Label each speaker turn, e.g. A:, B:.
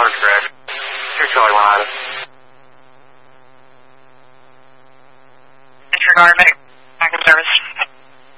A: Orange Greg. Here, Charlie 1 Item.
B: Disregard, make